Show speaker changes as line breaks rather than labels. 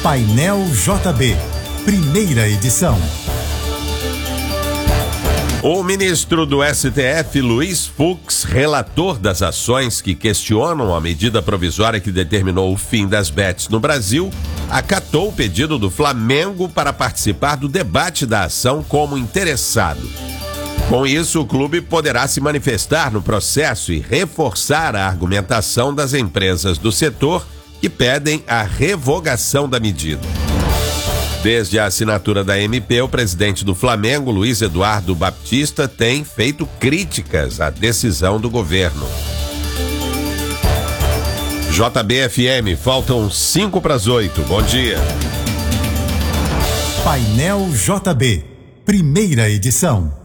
Painel JB, primeira edição.
O ministro do STF, Luiz Fux, relator das ações que questionam a medida provisória que determinou o fim das bets no Brasil, acatou o pedido do Flamengo para participar do debate da ação como interessado. Com isso, o clube poderá se manifestar no processo e reforçar a argumentação das empresas do setor que pedem a revogação da medida. Desde a assinatura da MP, o presidente do Flamengo, Luiz Eduardo Baptista, tem feito críticas à decisão do governo. JBFM, faltam 7:55. Bom dia.
Painel JB, primeira edição.